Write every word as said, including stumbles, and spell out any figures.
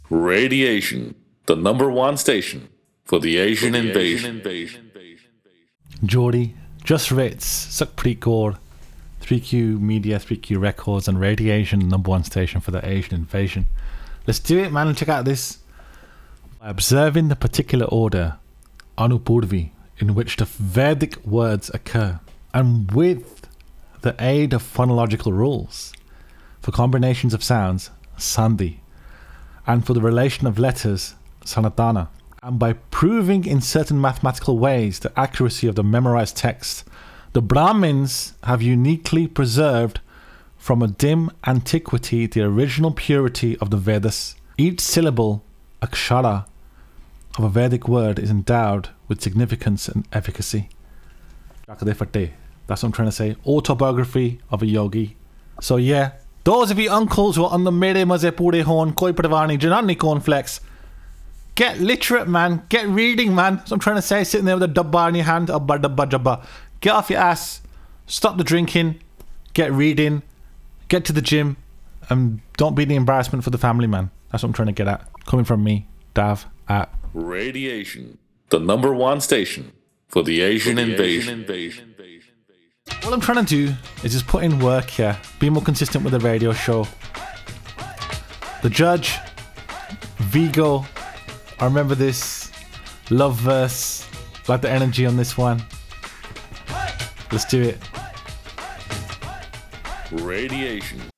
Radiation, the number one station for the Asian for the invasion. Asian invasion. Geordie, Just Ritz, Sukpreet Kaur, three Q Media, three Q Records, and Radiation, number one station for the Asian invasion. Let's do it, man. Check out this. By observing the particular order, Anupurvi, in which the Vedic words occur, and with the aid of phonological rules, for combinations of sounds, Sandhi, and for the relation of letters, Sanatana, and by proving in certain mathematical ways the accuracy of the memorized text, the Brahmins have uniquely preserved from a dim antiquity the original purity of the Vedas. Each syllable, akshara, of a Vedic word is endowed with significance and efficacy. That's what I'm trying to say. Autobiography of a yogi. So yeah, those of you uncles who are on the Mere Maze Pure Hon, Koi Pradvani, Janani Cornflakes, get literate, man. Get reading, man. That's what I'm trying to say. Sitting there with a dabba in your hand. Abba dabba jabba. Get off your ass. Stop the drinking. Get reading. Get to the gym. And don't be the embarrassment for the family, man. That's what I'm trying to get at. Coming from me, Dav, at Radiation, the number one station for the Asian, for the invasion. Asian invasion. All I'm trying to do is just put in work here, be more consistent with the radio show. The Judge, Vigo, I remember this, Love Verse, like the energy on this one. Let's do it. Radiation,